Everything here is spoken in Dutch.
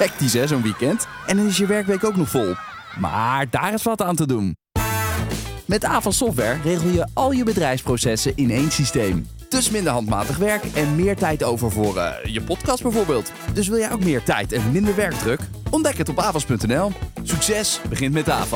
Hectisch hè, zo'n weekend. En dan is je werkweek ook nog vol. Maar daar is wat aan te doen. Met Avas Software regel je al je bedrijfsprocessen in één systeem. Dus minder handmatig werk en meer tijd over voor je podcast bijvoorbeeld. Dus wil jij ook meer tijd en minder werkdruk? Ontdek het op avas.nl. Succes begint met Avas.